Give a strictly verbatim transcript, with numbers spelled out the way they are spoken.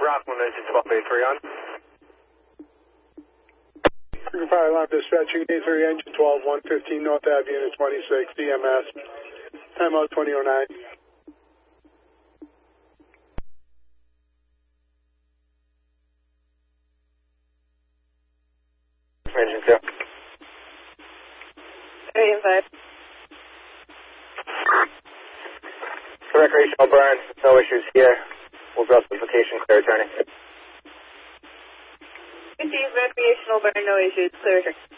Rockland, this is twelve eighty-three on. Frequent fire alarm dispatching, A three engine twelve one fifteen North Ave, unit twenty-six, D M S, time out twenty oh nine. Engine two. Eight and five. For recreational burn, no issues here. We'll drop the location, clear turning. Receive recreational burn, no issues, clear turn.